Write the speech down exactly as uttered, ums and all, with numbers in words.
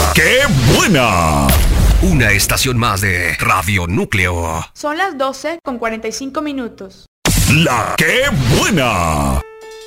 ¡Qué buena! Una estación más de Radio Núcleo. Son las doce con cuarenta y cinco minutos. La ¡Qué buena!